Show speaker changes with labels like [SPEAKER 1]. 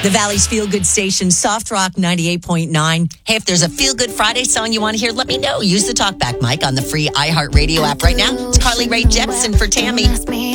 [SPEAKER 1] The Valley's Feel Good Station, Soft Rock 98.9. Hey, if there's a Feel Good Friday song you want to hear, let me know. Use the talkback mic on the free iHeartRadio app right now. It's Carly Rae Jepsen for Tammy.